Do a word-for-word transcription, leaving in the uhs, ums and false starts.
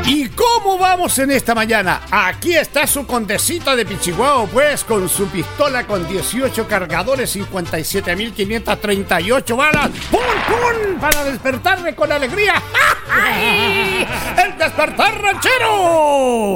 ¿Y cómo vamos en esta mañana? Aquí está su condecita de Pichihuahua, pues, con su pistola con dieciocho cargadores, cincuenta y siete mil quinientas treinta y ocho balas. ¡Pum, pum! Para despertarle con alegría. ¡El despertar ranchero!